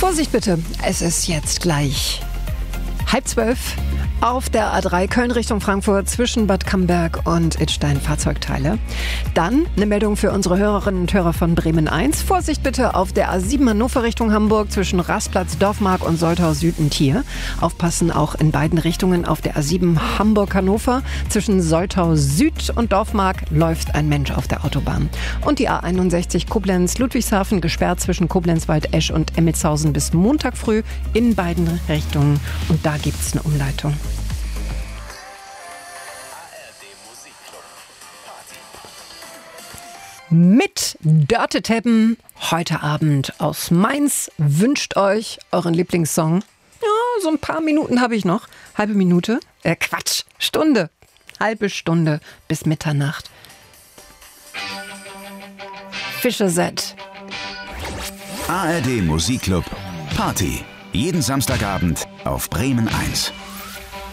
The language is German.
Vorsicht bitte, es ist jetzt gleich 11:30 auf der A3 Köln Richtung Frankfurt zwischen Bad Camberg und Idstein Fahrzeugteile. Dann eine Meldung für unsere Hörerinnen und Hörer von Bremen 1. Vorsicht bitte auf der A7 Hannover Richtung Hamburg zwischen Rastplatz Dorfmark und Soltau Süd ein Tier. Aufpassen auch in beiden Richtungen auf der A7 Hamburg-Hannover zwischen Soltau Süd und Dorfmark läuft ein Mensch auf der Autobahn. Und die A61 Koblenz-Ludwigshafen gesperrt zwischen Koblenz-Wald-Esch und Emmelshausen bis Montag früh in beiden Richtungen. Und da gibt es eine Umleitung. Mit Dörte Teppen heute Abend aus Mainz wünscht euch euren Lieblingssong. Ja, so ein paar Minuten habe ich noch. Halbe Minute? Stunde. Halbe Stunde bis Mitternacht. Fischer Z. ARD Musikclub Party. Jeden Samstagabend auf Bremen 1.